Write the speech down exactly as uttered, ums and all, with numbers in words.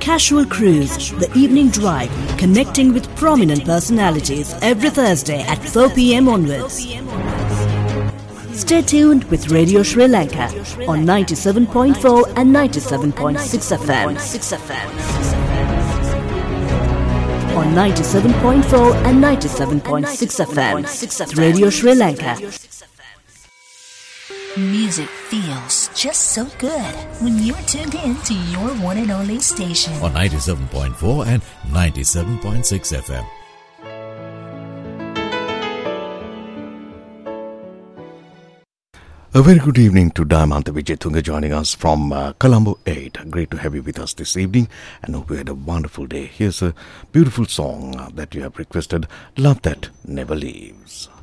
Casual Cruise, the evening drive, connecting with prominent personalities every Thursday at four p.m. onwards. Stay tuned with Radio Sri Lanka on ninety-seven point four and ninety-seven point six F M. On ninety-seven point four and ninety-seven point six F M. Radio Sri Lanka. Music feels just so good when you're tuned in to your one and only station. On ninety-seven point four and ninety-seven point six F M. A very good evening to Dayamantha Wijetunga joining us from uh, Colombo eight. Great to have you with us this evening and hope you had a wonderful day. Here's a beautiful song uh, that you have requested, Love That Never Leaves.